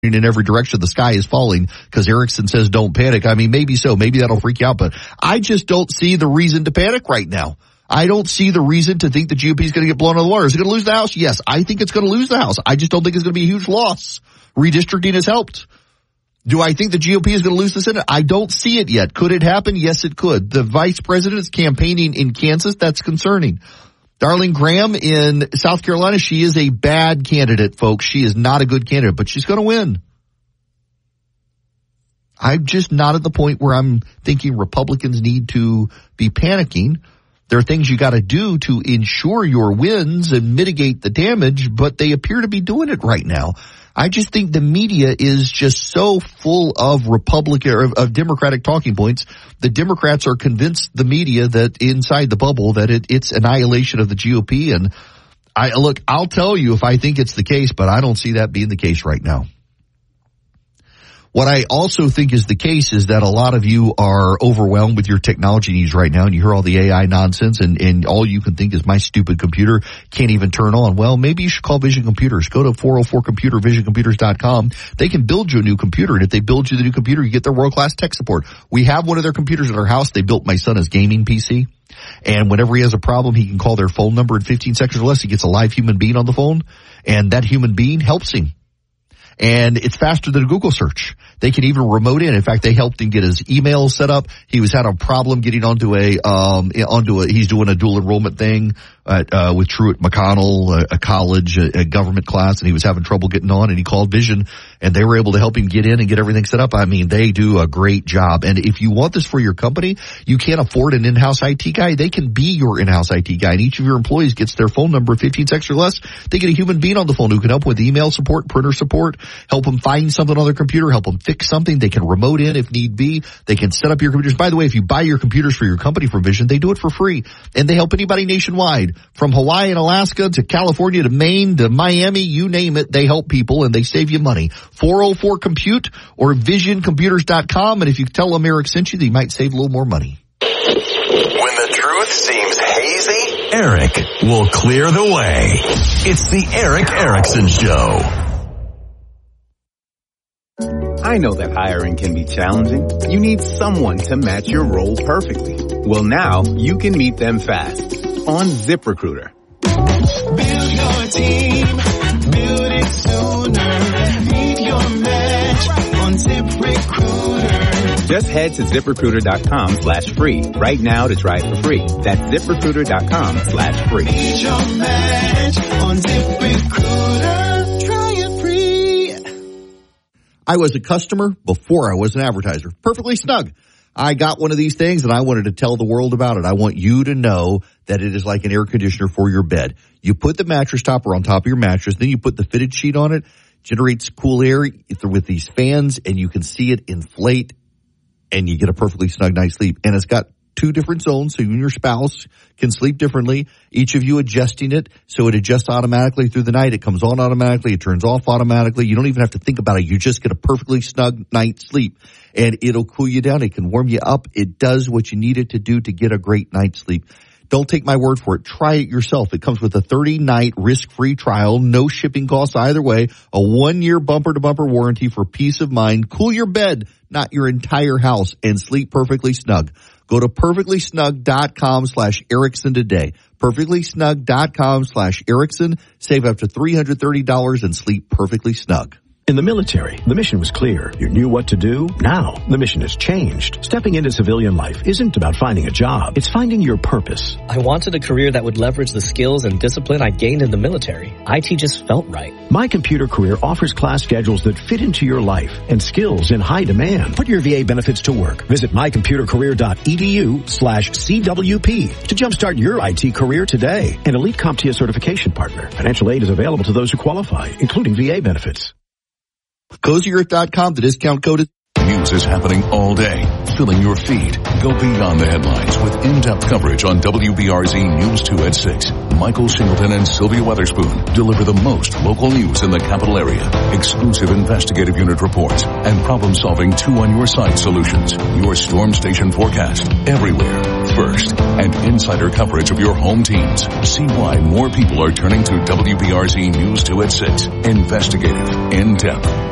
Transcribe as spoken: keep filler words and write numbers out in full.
in every direction. The sky is falling because Erickson says don't panic. I mean, maybe so. Maybe that'll freak you out, but I just don't see the reason to panic right now. I don't see the reason to think the G O P is going to get blown out of the water. Is it going to lose the House? Yes, I think it's going to lose the House. I just don't think it's going to be a huge loss. Redistricting has helped. Do I think the G O P is going to lose the Senate? I don't see it yet. Could it happen? Yes, it could. The vice president is campaigning in Kansas. That's concerning. Darlene Graham in South Carolina, she is a bad candidate, folks. She is not a good candidate, but she's going to win. I'm just not at the point where I'm thinking Republicans need to be panicking. There are things you got to do to ensure your wins and mitigate the damage, but they appear to be doing it right now. I just think the media is just so full of Republican or of Democratic talking points. The Democrats are convinced, the media, that inside the bubble that it, it's annihilation of the G O P. And I look, I'll tell you if I think it's the case, but I don't see that being the case right now. What I also think is the case is that a lot of you are overwhelmed with your technology needs right now, and you hear all the A I nonsense, and, and all you can think is my stupid computer can't even turn on. Well, maybe you should call Vision Computers. Go to four oh four computer, vision computers dot com. They can build you a new computer, and if they build you the new computer, you get their world-class tech support. We have one of their computers at our house. They built my son his gaming P C, and whenever he has a problem, he can call their phone number in fifteen seconds or less. He gets a live human being on the phone, and that human being helps him. And it's faster than a Google search. They can even remote in. In fact, they helped him get his email set up. He was had a problem getting onto a, um, onto a, he's doing a dual enrollment thing, at, uh, with Truett McConnell, a, a college, a, a government class, and he was having trouble getting on, and he called Vision, and they were able to help him get in and get everything set up. I mean, they do a great job. And if you want this for your company, you can't afford an in-house I T guy. They can be your in-house I T guy, and each of your employees gets their phone number fifteen seconds or less. They get a human being on the phone who can help with email support, printer support, help them find something on their computer, help them fix something. They can remote in if need be. They can set up your computers. By the way, if you buy your computers for your company from Vision, they do it for free, and they help anybody nationwide. From Hawaii and Alaska to California to Maine to Miami, you name it, they help people and they save you money. four oh four compute or vision computers dot com, and if you tell them Eric sent you, you might save a little more money. When the truth seems hazy, Eric will clear the way. It's the Eric Erickson Show. I know that hiring can be challenging. You need someone to match your role perfectly. Well, now you can meet them fast on ZipRecruiter. Build your team, build it sooner. Meet your match on ZipRecruiter. Just head to ZipRecruiter.com slash free right now to try it for free. That's ZipRecruiter.com slash free. Meet your match on ZipRecruiter. Try it free. I was a customer before I was an advertiser. Perfectly snug. I got one of these things and I wanted to tell the world about it. I want you to know that it is like an air conditioner for your bed. You put the mattress topper on top of your mattress, then you put the fitted sheet on it, generates cool air with these fans, and you can see it inflate, and you get a perfectly snug night's sleep. And it's got two different zones, so you and your spouse can sleep differently, each of you adjusting it so it adjusts automatically through the night. It comes on automatically. It turns off automatically. You don't even have to think about it. You just get a perfectly snug night's sleep, and it'll cool you down. It can warm you up. It does what you need it to do to get a great night's sleep. Don't take my word for it. Try it yourself. It comes with a thirty-night risk-free trial, no shipping costs either way, a one-year bumper-to-bumper warranty for peace of mind. Cool your bed, not your entire house, and sleep perfectly snug. Go to perfectlysnug.com slash Erickson today. perfectlysnug.com slash Erickson. Save up to three hundred thirty dollars and sleep perfectly snug. In the military, the mission was clear. You knew what to do. Now, the mission has changed. Stepping into civilian life isn't about finding a job. It's finding your purpose. I wanted a career that would leverage the skills and discipline I gained in the military. I T just felt right. My Computer Career offers class schedules that fit into your life and skills in high demand. Put your V A benefits to work. Visit mycomputercareer.edu slash CWP to jumpstart your I T career today. An Elite CompTIA certification partner. Financial aid is available to those who qualify, including V A benefits. cozy earth dot com, the discount code is... News is happening all day, filling your feed. Go beyond the headlines with in-depth coverage on W B R Z News two at six. Michael Singleton and Sylvia Weatherspoon deliver the most local news in the capital area, exclusive investigative unit reports, and problem-solving two-on-your-side solutions. Your storm station forecast everywhere, first, and insider coverage of your home teams. See why more people are turning to W B R Z News two at six. Investigative, in-depth,